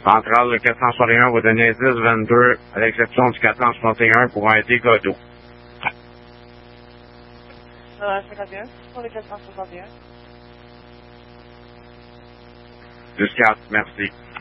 Centrale, le 461 va donner 10-22, à l'exception du 461 pour un dégât d'eau. 51, pour le 461. Jusqu'à, merci.